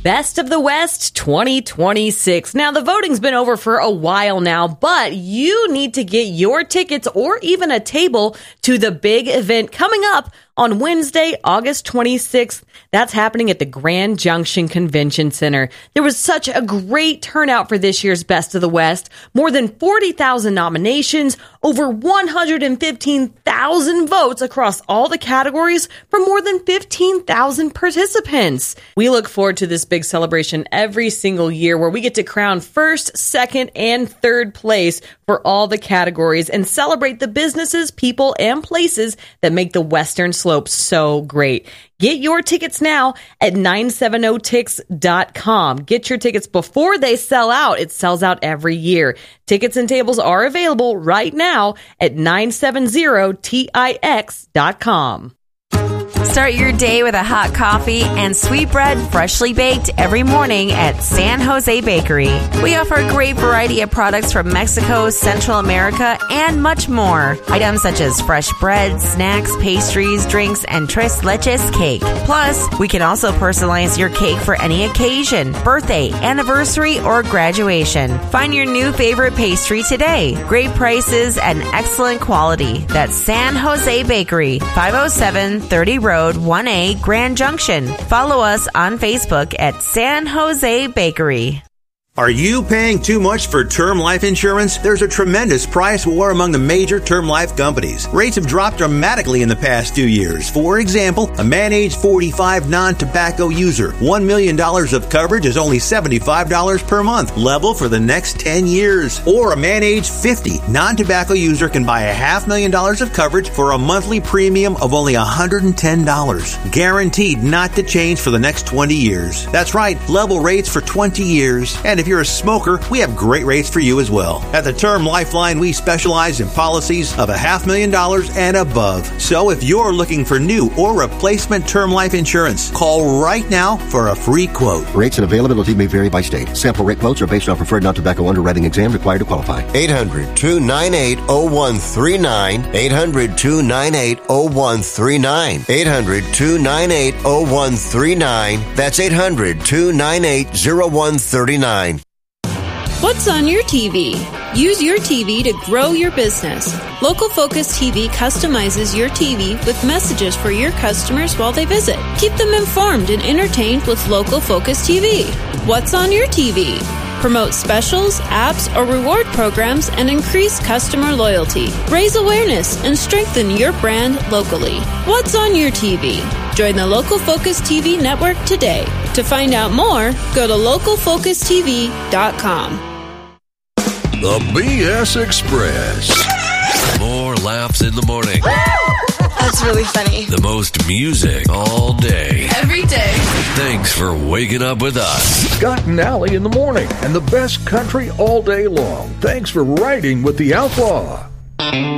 Best of the West 2026. Now, the voting's been over for a while now, but you need to get your tickets or even a table to the big event coming up on Wednesday, August 26th. That's happening at the Grand Junction Convention Center. There was such a great turnout for this year's Best of the West. More than 40,000 nominations, over 115,000 votes across all the categories from more than 15,000 participants. We look forward to this big celebration every single year where we get to crown first, second, and third place for all the categories and celebrate the businesses, people, and places that make the Western Slope so great. Get your tickets now at 970tix.com. Get your tickets before they sell out. It sells out every year. Tickets and tables are available right now at 970tix.com. Start your day with a hot coffee and sweet bread freshly baked every morning at San Jose Bakery. We offer a great variety of products from Mexico, Central America, and much more. Items such as fresh bread, snacks, pastries, drinks, and tres leches cake. Plus, we can also personalize your cake for any occasion, birthday, anniversary, or graduation. Find your new favorite pastry today. Great prices and excellent quality. That's San Jose Bakery, 507 30 Road 1A, Grand Junction. Follow us on Facebook at San Jose Bakery. Are you paying too much for term life insurance? There's a tremendous price war among the major term life companies. Rates have dropped dramatically in the past 2 years. For example, a man age 45 non-tobacco user, $1 million of coverage is only $75 per month, level for the next 10 years. Or a man age 50 non-tobacco user can buy $500,000 of coverage for a monthly premium of only $110, guaranteed not to change for the next 20 years. That's right, level rates for 20 years. And if you're a smoker, we have great rates for you as well. At the Term Lifeline, we specialize in policies of $500,000 and above. So if you're looking for new or replacement term life insurance, call right now for a free quote. Rates and availability may vary by state. Sample rate quotes are based on preferred non-tobacco underwriting exam required to qualify. 800-298-0139. 800-298-0139. 800-298-0139. That's 800-298-0139. What's on your TV? Use your TV to grow your business. Local Focus TV customizes your TV with messages for your customers while they visit. Keep them informed and entertained with Local Focus TV. What's on your TV? Promote specials, apps, or reward programs and increase customer loyalty. Raise awareness and strengthen your brand locally. What's on your TV? Join the Local Focus TV network today. To find out more, go to localfocustv.com. The BS Express. More laughs in the morning. That's really funny. The most music all day. Every day. Thanks for waking up with us. Scott and Allie in the morning and the best country all day long. Thanks for riding with the Outlaw.